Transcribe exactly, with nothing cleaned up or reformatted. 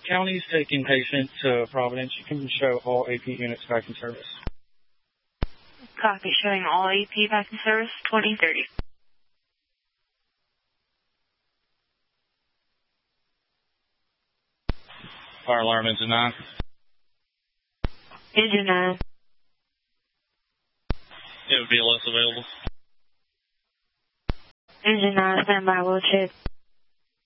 County's taking patient to Providence. You can show all A P units back in service. Copy, showing all A P back in service, twenty thirty. Fire alarm engine nine. Engine nine. It would be less available. Engine nine, standby, will check.